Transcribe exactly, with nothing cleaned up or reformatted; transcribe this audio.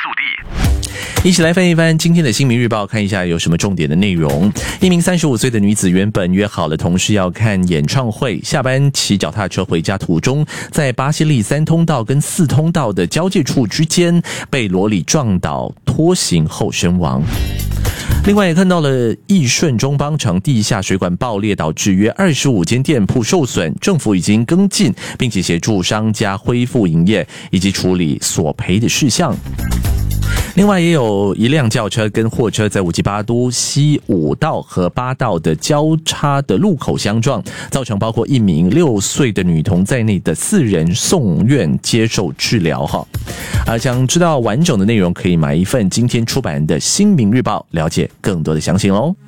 速递。 一起来翻一翻今天的新民日报，看一下有什么重点的内容。一名三十五岁的女子原本约好了同事要看演唱会，下班骑脚踏车回家途中，在巴西利三通道跟四通道的交界处之间被罗里撞倒拖行后身亡。另外也看到了义顺中邦城地下水管爆裂，导致约二十五间店铺受损，政府已经跟进，并且协助商家恢复营业以及处理索赔的事项。另外也有一辆轿车跟货车在五级八都西五道和八道的交叉的路口相撞，造成包括一名六岁的女童在内的四人送院接受治疗哈。啊，想知道完整的内容，可以买一份今天出版的新民日报，了解更多的详情喽。